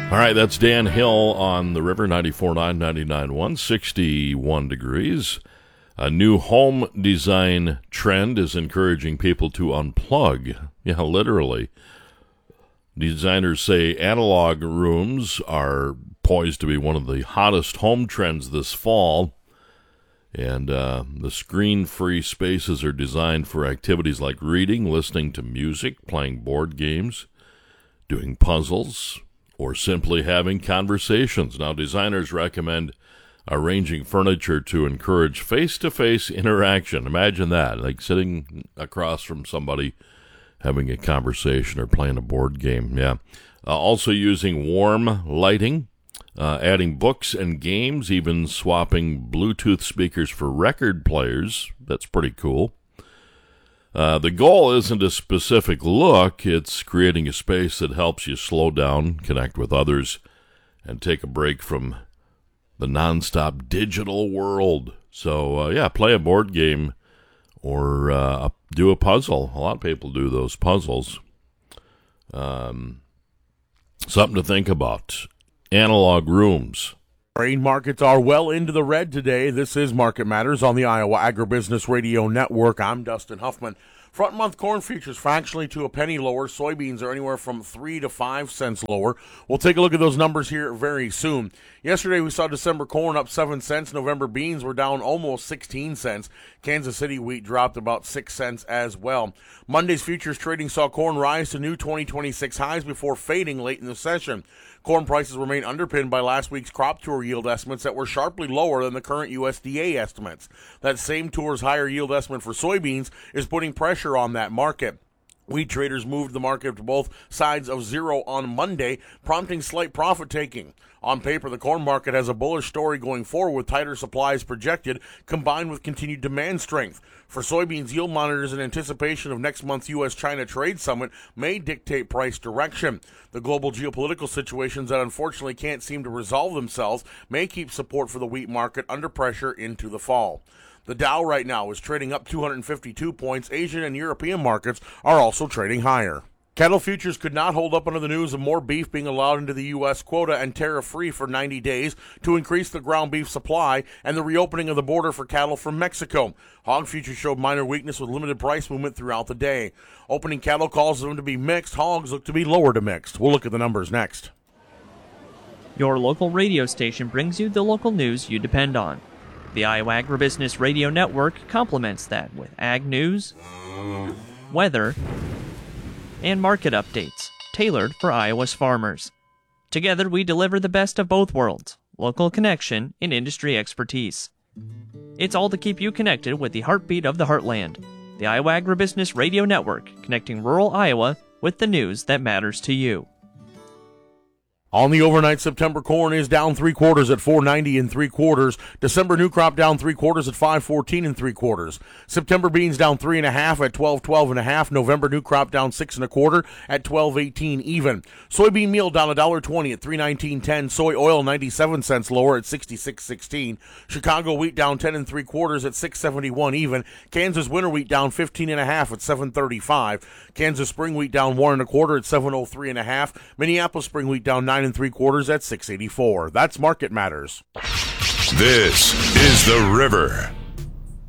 All right, that's Dan Hill on the River, 94.9, 99.1, 61 degrees. A new home design trend is encouraging people to unplug. Yeah, literally. Designers say analog rooms are poised to be one of the hottest home trends this fall. And the screen-free spaces are designed for activities like reading, listening to music, playing board games, doing puzzles, or simply having conversations. Now, designers recommend arranging furniture to encourage face-to-face interaction. Imagine that, like sitting across from somebody having a conversation or playing a board game. Yeah. Also using warm lighting, adding books and games, even swapping Bluetooth speakers for record players. That's pretty cool. The goal isn't a specific look. It's creating a space that helps you slow down, connect with others, and take a break from the nonstop digital world. So, play a board game or do a puzzle. A lot of people do those puzzles. Something to think about. Analog rooms. Grain markets are well into the red today. This is Market Matters on the Iowa Agribusiness Radio Network. I'm Dustin Huffman. Front month corn futures fractionally to a penny lower. Soybeans are anywhere from 3 to 5 cents lower. We'll take a look at those numbers here very soon. Yesterday we saw December corn up 7 cents. November beans were down almost 16 cents. Kansas City wheat dropped about 6 cents as well. Monday's futures trading saw corn rise to new 2026 highs before fading late in the session. Corn prices remain underpinned by last week's crop tour yield estimates that were sharply lower than the current USDA estimates. That same tour's higher yield estimate for soybeans is putting pressure on that market. Wheat traders moved the market to both sides of zero on Monday, prompting slight profit-taking. On paper, the corn market has a bullish story going forward with tighter supplies projected, combined with continued demand strength. For soybeans, yield monitors in anticipation of next month's U.S.-China trade summit may dictate price direction. The global geopolitical situations that unfortunately can't seem to resolve themselves may keep support for the wheat market under pressure into the fall. The Dow right now is trading up 252 points. Asian and European markets are also trading higher. Cattle futures could not hold up under the news of more beef being allowed into the U.S. quota and tariff-free for 90 days to increase the ground beef supply and the reopening of the border for cattle from Mexico. Hog futures showed minor weakness with limited price movement throughout the day. Opening cattle calls them to be mixed. Hogs look to be lower to mixed. We'll look at the numbers next. Your local radio station brings you the local news you depend on. The Iowa Agribusiness Radio Network complements that with ag news, weather, and market updates tailored for Iowa's farmers. Together, we deliver the best of both worlds, local connection and industry expertise. It's all to keep you connected with the heartbeat of the heartland. The Iowa Agribusiness Radio Network, connecting rural Iowa with the news that matters to you. On the overnight, September corn is down 3/4 at 4.90 3/4. December new crop down 3/4 at 5.14 3/4. September beans down 3.5 at 12.12 1/2. November new crop down 6 1/4 at 12.18 even. Soybean meal down $1.20 at 3.19 Soy oil 97 cents lower at 66.16. Chicago wheat down 10 3/4 at 6.71 even. Kansas winter wheat down 15.5 at 7.35. Kansas spring wheat down 1 1/4 at 7.03 1/2. Minneapolis spring wheat down 9 3/4 at 6.84. That's Market Matters. This is The River.